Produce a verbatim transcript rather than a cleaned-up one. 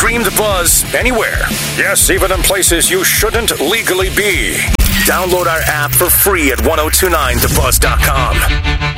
Stream The Buzz anywhere. Yes, even in places you shouldn't legally be. Download our app for free at ten twenty-nine the buzz dot com.